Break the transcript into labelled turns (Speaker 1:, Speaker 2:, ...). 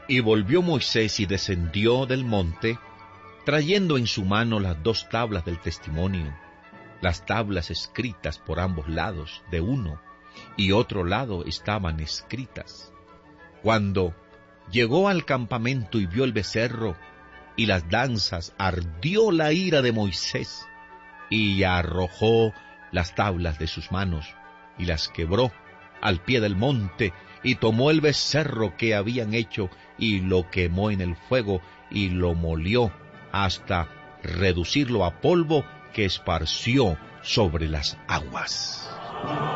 Speaker 1: Y volvió Moisés y descendió del monte, trayendo en su mano las 2 tablas del testimonio, las tablas escritas por ambos lados, de uno y otro lado estaban escritas. Cuando llegó al campamento y vio el becerro y las danzas, ardió la ira de Moisés, y arrojó las tablas de sus manos, y las quebró al pie del monte, y tomó el becerro que habían hecho, y lo quemó en el fuego, y lo molió hasta reducirlo a polvo que esparció sobre las aguas.